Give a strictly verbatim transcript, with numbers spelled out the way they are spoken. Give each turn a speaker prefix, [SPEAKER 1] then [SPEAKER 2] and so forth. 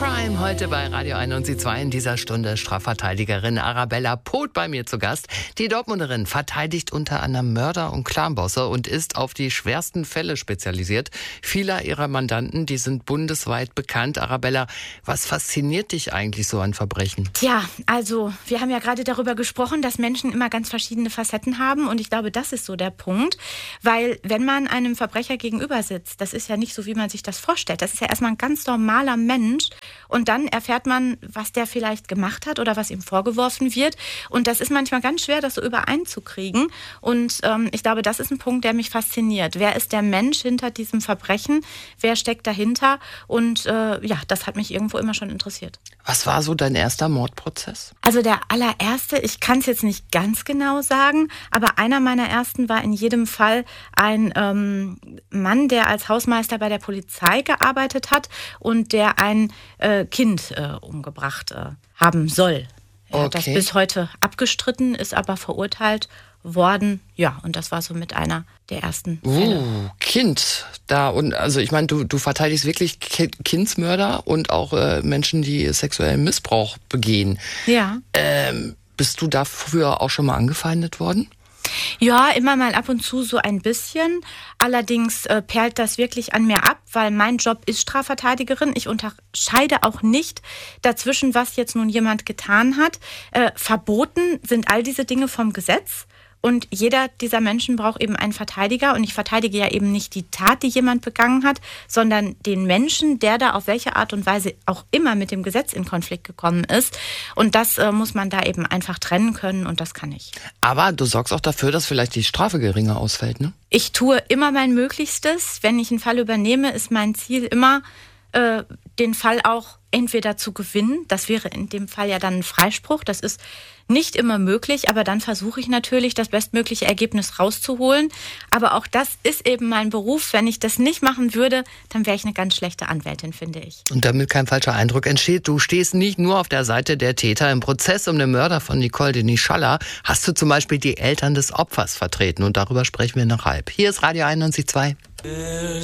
[SPEAKER 1] Crime heute bei Radio eins und zwei in dieser Stunde. Strafverteidigerin Arabella Poth bei mir zu Gast. Die Dortmunderin verteidigt unter anderem Mörder und Clanbosse und ist auf die schwersten Fälle spezialisiert. Viele ihrer Mandanten, die sind bundesweit bekannt. Arabella, was fasziniert dich eigentlich so an Verbrechen?
[SPEAKER 2] Tja, also wir haben ja gerade darüber gesprochen, dass Menschen immer ganz verschiedene Facetten haben und ich glaube, das ist so der Punkt, weil wenn man einem Verbrecher gegenüber sitzt, das ist ja nicht so, wie man sich das vorstellt. Das ist ja erstmal ein ganz normaler Mensch und dann erfährt man, was der vielleicht gemacht hat oder was ihm vorgeworfen wird und das ist manchmal ganz schwer, das so übereinzukriegen und ähm, ich glaube, das ist ein Punkt, der mich fasziniert. Wer ist der Mensch hinter diesem Verbrechen? Wer steckt dahinter? Und äh, ja, das hat mich irgendwo immer schon interessiert.
[SPEAKER 1] Was war so dein erster Mordprozess?
[SPEAKER 2] Also der allererste, ich kann es jetzt nicht ganz genau sagen, aber einer meiner ersten war in jedem Fall ein ähm, Mann, der als Hausmeister bei der Polizei gearbeitet hat und der ein äh, Kind äh, umgebracht äh, haben soll. Er hat
[SPEAKER 1] Okay.
[SPEAKER 2] das bis heute abgestritten, ist aber verurteilt worden. Ja, und das war so mit einer der ersten Fälle.
[SPEAKER 1] Uh, Kind. Da und also ich meine, du, du verteidigst wirklich Ki- Kindsmörder und auch äh, Menschen, die sexuellen Missbrauch begehen.
[SPEAKER 2] Ja.
[SPEAKER 1] Ähm, bist du dafür auch schon mal angefeindet worden?
[SPEAKER 2] Ja, immer mal ab und zu so ein bisschen. Allerdings äh, perlt das wirklich an mir ab, weil mein Job ist Strafverteidigerin. Ich unterscheide auch nicht dazwischen, was jetzt nun jemand getan hat. Äh, verboten sind all diese Dinge vom Gesetz. Und jeder dieser Menschen braucht eben einen Verteidiger. Und ich verteidige ja eben nicht die Tat, die jemand begangen hat, sondern den Menschen, der da auf welche Art und Weise auch immer mit dem Gesetz in Konflikt gekommen ist. Und das äh, muss man da eben einfach trennen können und das kann ich.
[SPEAKER 1] Aber du sorgst auch dafür, dass vielleicht die Strafe geringer ausfällt, ne?
[SPEAKER 2] Ich tue immer mein Möglichstes. Wenn ich einen Fall übernehme, ist mein Ziel immer, äh, den Fall auch entweder zu gewinnen. Das wäre in dem Fall ja dann ein Freispruch. Das ist nicht immer möglich, aber dann versuche ich natürlich, das bestmögliche Ergebnis rauszuholen. Aber auch das ist eben mein Beruf. Wenn ich das nicht machen würde, dann wäre ich eine ganz schlechte Anwältin, finde ich.
[SPEAKER 1] Und damit kein falscher Eindruck entsteht, du stehst nicht nur auf der Seite der Täter. Im Prozess um den Mörder von Nicole Denis Schaller hast du zum Beispiel die Eltern des Opfers vertreten. Und darüber sprechen wir nach halb. Hier ist Radio eins und zwei.